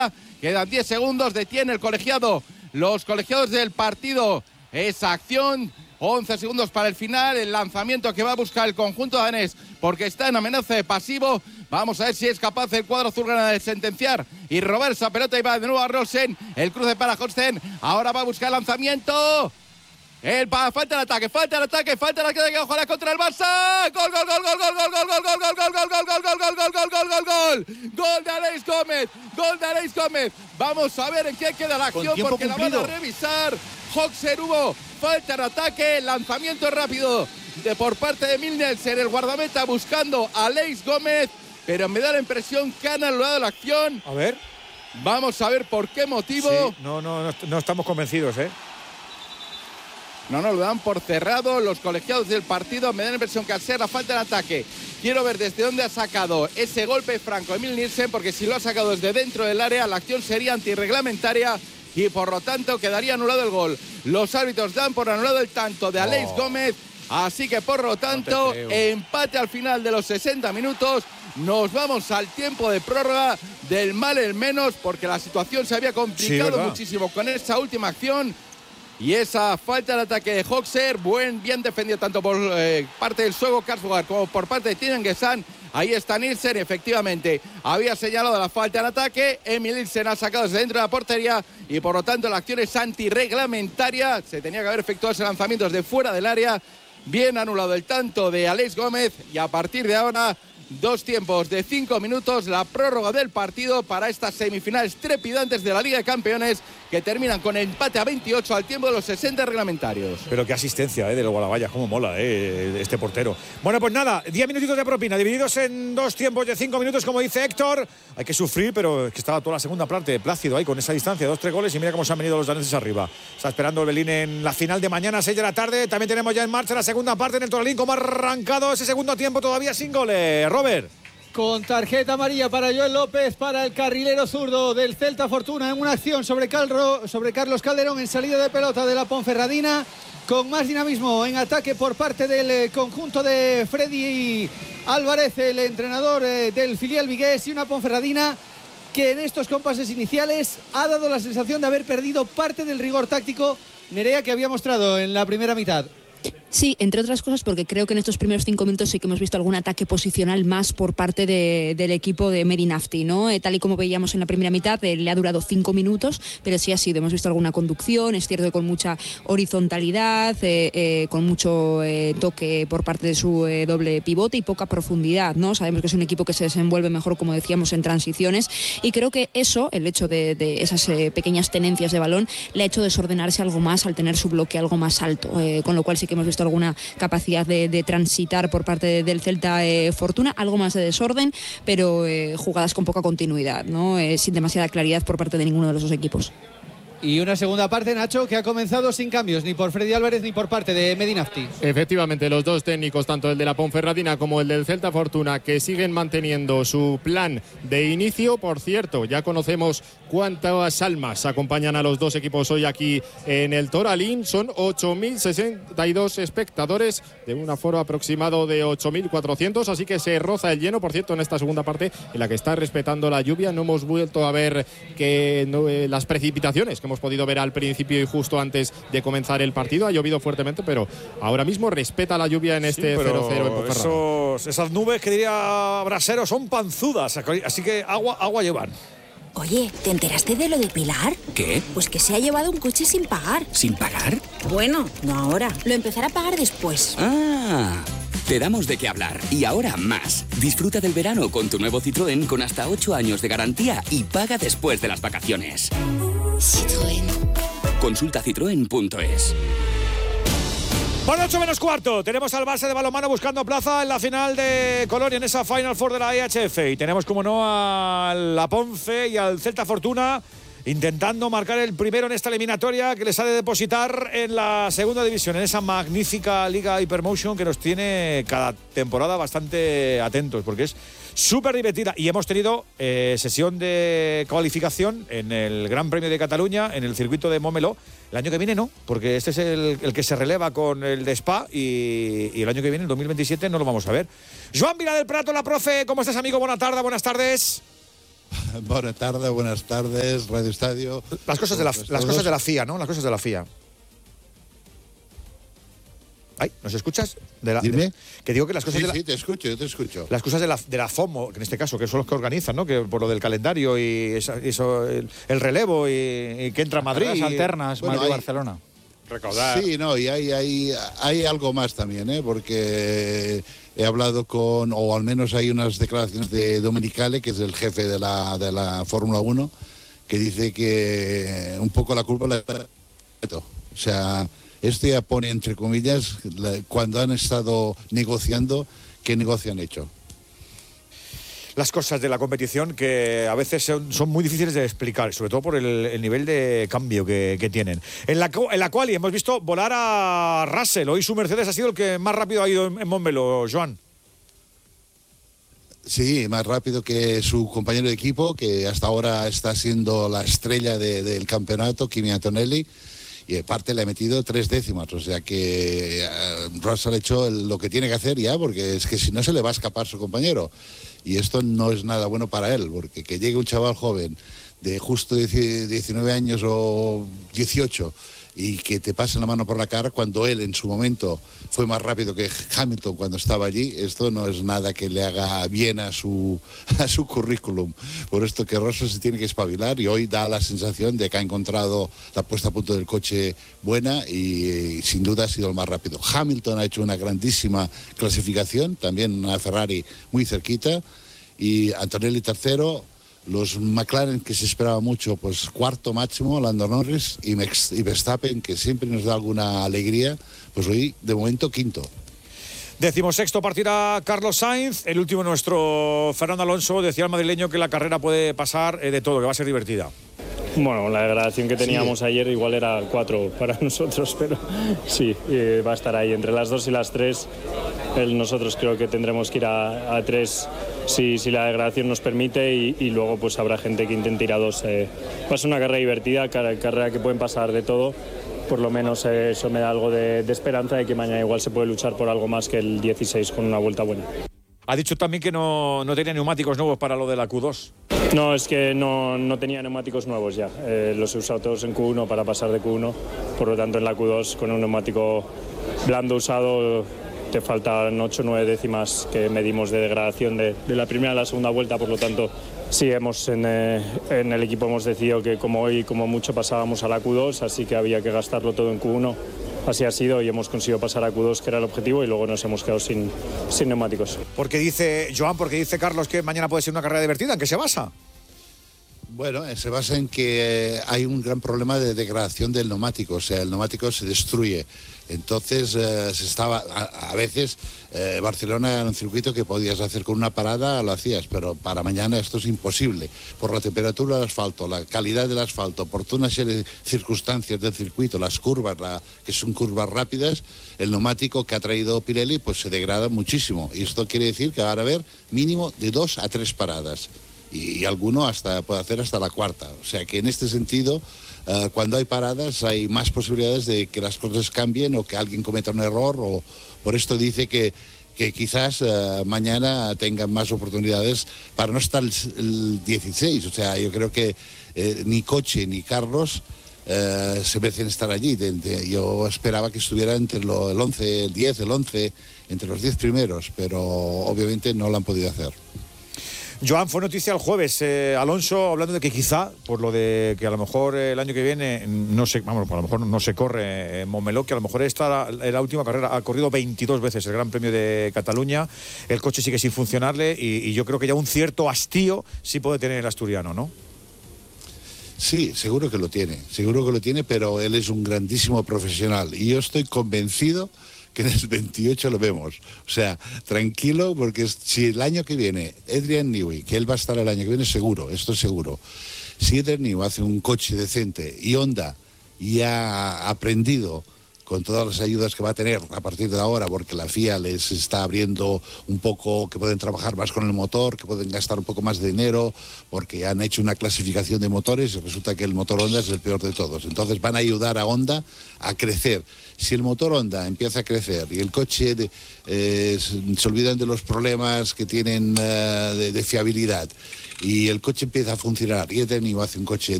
Quedan 10 segundos, detiene el colegiado. Los colegiados del partido. Esa acción, 11 segundos para el final. El lanzamiento que va a buscar el conjunto danés porque está en amenaza de pasivo. Vamos a ver si es capaz el cuadro azulgrana de sentenciar y robar esa pelota. Y va de nuevo a Rosen. El cruce para Holsten. Ahora va a buscar el lanzamiento. Falta el ataque. Ojalá contra el Barça. Gol. Gol de Aleix Gómez. Vamos a ver en qué queda la acción porque la van a revisar. Hoxer, hubo falta en ataque. Lanzamiento rápido por parte de Milnelsen, el guardameta buscando a Aleix Gómez. Pero me da la impresión que han anulado la acción. A ver. Vamos a ver por qué motivo. Sí, no estamos convencidos, ¿eh? No, lo dan por cerrado los colegiados del partido. Me da la impresión que al ser la falta de ataque, quiero ver desde dónde ha sacado ese golpe franco Emil Nielsen, porque si lo ha sacado desde dentro del área, la acción sería antirreglamentaria y por lo tanto quedaría anulado el gol. Los árbitros dan por anulado el tanto de Aleix Gómez, así que por lo tanto, empate al final de los 60 minutos. Nos vamos al tiempo de prórroga, del mal el menos, porque la situación se había complicado muchísimo con esa última acción. Y esa falta de ataque de Hoxer, bien defendido tanto por parte del sueco Karlsruhe como por parte de Tinen Gesan. Ahí está Nielsen, efectivamente. Había señalado la falta en ataque. Emil Nielsen ha sacado desde dentro de la portería y por lo tanto la acción es antirreglamentaria. Se tenía que haber efectuado ese lanzamiento desde fuera del área. Bien anulado el tanto de Aleix Gómez y a partir de ahora 2 tiempos de 5 minutos, la prórroga del partido para estas semifinales trepidantes de la Liga de Campeones que terminan con empate a 28 al tiempo de los 60 reglamentarios. Pero qué asistencia de los Guadavallas, cómo mola este portero. Bueno, pues nada, 10 minutitos de propina, divididos en 2 tiempos de 5 minutos, como dice Héctor. Hay que sufrir, pero es que estaba toda la segunda parte plácido ahí con esa distancia, 2-3 goles y mira cómo se han venido los daneses arriba. Está esperando el Berlín en la final de mañana, 6 de la tarde. También tenemos ya en marcha la segunda parte en el Toralín, como ha arrancado ese segundo tiempo todavía sin goles. Robert. Con tarjeta amarilla para Joel López, para el carrilero zurdo del Celta Fortuna, en una acción sobre Carlos Calderón en salida de pelota de la Ponferradina, con más dinamismo en ataque por parte del conjunto de Freddy Álvarez, el entrenador del filial vigués, y una Ponferradina que en estos compases iniciales ha dado la sensación de haber perdido parte del rigor táctico, Nerea, que había mostrado en la primera mitad. Sí, entre otras cosas porque creo que en estos primeros 5 minutos sí que hemos visto algún ataque posicional más por parte del equipo de Meri Nafti, ¿no? Tal y como veíamos en la primera mitad, le ha durado 5 minutos, pero sí ha sido, hemos visto alguna conducción, es cierto que con mucha horizontalidad, con mucho toque por parte de su doble pivote y poca profundidad, ¿no? Sabemos que es un equipo que se desenvuelve mejor, como decíamos, en transiciones, y creo que eso, el hecho de esas pequeñas tenencias de balón, le ha hecho desordenarse algo más al tener su bloque algo más alto, con lo cual sí que hemos visto alguna capacidad de transitar por parte del Celta Fortuna, algo más de desorden, pero jugadas con poca continuidad, ¿no? Sin demasiada claridad por parte de ninguno de los dos equipos. Y una segunda parte, Nacho, que ha comenzado sin cambios, ni por Freddy Álvarez ni por parte de Medi Nafti. Efectivamente, los dos técnicos, tanto el de la Ponferradina como el del Celta Fortuna, que siguen manteniendo su plan de inicio. Por cierto, ya conocemos cuántas almas acompañan a los dos equipos hoy aquí en el Toralín. Son 8.062 espectadores de un aforo aproximado de 8.400, así que se roza el lleno. Por cierto, en esta segunda parte, en la que está respetando la lluvia, no hemos vuelto a ver las precipitaciones que hemos podido ver al principio y justo antes de comenzar el partido. Ha llovido fuertemente, pero ahora mismo respeta la lluvia en este 0-0 en Ponferrada. Esas nubes que diría Brasero son panzudas, así que agua llevan. Oye, ¿te enteraste de lo de Pilar? ¿Qué? Pues que se ha llevado un coche sin pagar. ¿Sin pagar? Bueno, no ahora. Lo empezará a pagar después. Ah, te damos de qué hablar. Y ahora más. Disfruta del verano con tu nuevo Citroën con hasta 8 años de garantía y paga después de las vacaciones. Citroën. Consulta citroen.es. Por 8 menos cuarto, tenemos al Barça de balonmano buscando plaza en la final de Colonia, en esa Final Four de la EHF. Y tenemos, como no, a la Ponce y al Celta Fortuna intentando marcar el primero en esta eliminatoria que les ha de depositar en la segunda división, en esa magnífica Liga Hypermotion que nos tiene cada temporada bastante atentos, porque es súper divertida. Y hemos tenido sesión de cualificación en el Gran Premio de Cataluña, en el circuito de Montmeló. El año que viene no, porque este es el que se releva con el de Spa y el año que viene, el 2027, no lo vamos a ver. Joan Vila del Prato, la profe, ¿cómo estás, amigo? Buenas tardes. Buenas tardes, Radio Estadio. Las cosas de la FIA, ¿no? Las cosas de la FIA. Ay, ¿nos escuchas? Dime. Que digo que las cosas Sí, te escucho. Las cosas de la FOMO, que en este caso, que son los que organizan, ¿no? Que por lo del calendario y eso, el relevo y que entra Madrid. Las alternas, bueno, Madrid-Barcelona. Recaudar. Sí, no, y hay algo más también, porque he hablado o al menos hay unas declaraciones de Domenicali, que es el jefe de la Fórmula 1, que dice que un poco la culpa la... O sea, esto ya pone entre comillas, cuando han estado negociando, ¿qué negocio han hecho? Las cosas de la competición que a veces son muy difíciles de explicar, sobre todo por el nivel de cambio que tienen. En la cual hemos visto volar a Russell. Hoy su Mercedes ha sido el que más rápido ha ido en Montmeló, Joan. Sí, más rápido que su compañero de equipo, que hasta ahora está siendo la estrella del campeonato, Kimi Antonelli. Y aparte le ha metido 3 décimas, o sea que Russell ha hecho lo que tiene que hacer ya, porque es que si no se le va a escapar su compañero. Y esto no es nada bueno para él, porque que llegue un chaval joven de justo 19 años o 18 y que te pase la mano por la cara cuando él en su momento fue más rápido que Hamilton cuando estaba allí, esto no es nada que le haga bien a su currículum. Por esto que Russell se tiene que espabilar y hoy da la sensación de que ha encontrado la puesta a punto del coche buena y sin duda ha sido el más rápido. Hamilton ha hecho una grandísima clasificación, también una Ferrari muy cerquita, y Antonelli tercero. Los McLaren, que se esperaba mucho, pues cuarto máximo, Lando Norris y Verstappen, que siempre nos da alguna alegría, pues hoy de momento quinto. 16º partirá Carlos Sainz, el último nuestro Fernando Alonso. Decía el madrileño que la carrera puede pasar de todo, que va a ser divertida. Bueno, la degradación que teníamos ayer igual era 4 para nosotros, pero sí, va a estar ahí entre las 2 y las 3. Nosotros creo que tendremos que ir a 3 si la degradación nos permite y luego pues habrá gente que intente ir a 2. Va a ser una carrera divertida, carrera que pueden pasar de todo. Por lo menos eso me da algo de esperanza de que mañana igual se puede luchar por algo más que el 16 con una vuelta buena. Ha dicho también que no tenía neumáticos nuevos para lo de la Q2. No, es que no tenía neumáticos nuevos ya. Los he usado todos en Q1 para pasar de Q1. Por lo tanto, en la Q2 con un neumático blando usado te faltan 8 o 9 décimas que medimos de degradación de la primera a la segunda vuelta. Por lo tanto, sí, en el equipo hemos decidido que como hoy, como mucho, pasábamos a la Q2, así que había que gastarlo todo en Q1. Así ha sido y hemos conseguido pasar a Q2, que era el objetivo, y luego nos hemos quedado sin neumáticos. ¿Por qué dice Carlos que mañana puede ser una carrera divertida? ¿En qué se basa? Bueno, se basa en que hay un gran problema de degradación del neumático, o sea, el neumático se destruye. Entonces, a veces Barcelona era un circuito que podías hacer con una parada, lo hacías, pero para mañana esto es imposible. Por la temperatura del asfalto, la calidad del asfalto, por toda una serie de circunstancias del circuito, las curvas, que son curvas rápidas, el neumático que ha traído Pirelli pues se degrada muchísimo. Y esto quiere decir que va a haber mínimo de 2 a 3 paradas. Y alguno puede hacer hasta la cuarta. O sea que en este sentido, cuando hay paradas hay más posibilidades de que las cosas cambien o que alguien cometa un error. O por esto dice que quizás mañana tengan más oportunidades para no estar el 16. O sea, yo creo que ni Coche ni Carlos se merecen estar allí. Yo esperaba que estuviera entre el 11, el 10, el 11, entre los 10 primeros, pero obviamente no lo han podido hacer. Joan, fue noticia el jueves, Alonso hablando de que quizá, por lo de que a lo mejor el año que viene a lo mejor no se corre en Montmeló, que a lo mejor esta es la última carrera, ha corrido 22 veces el Gran Premio de Cataluña, el coche sigue sin funcionarle y yo creo que ya un cierto hastío sí puede tener el asturiano, ¿no? Sí, seguro que lo tiene, pero él es un grandísimo profesional y yo estoy convencido que en el 28 lo vemos. O sea, tranquilo, porque si el año que viene, Adrian Newey, que él va a estar el año que viene seguro, esto es seguro, si Adrian Newey hace un coche decente y Honda ya ha aprendido con todas las ayudas que va a tener a partir de ahora, porque la FIA les está abriendo un poco, que pueden trabajar más con el motor, que pueden gastar un poco más de dinero, porque han hecho una clasificación de motores y resulta que el motor Honda es el peor de todos. Entonces van a ayudar a Honda a crecer. Si el motor Honda empieza a crecer y el coche se olvidan de los problemas que tienen de fiabilidad y el coche empieza a funcionar y he tenido hace un coche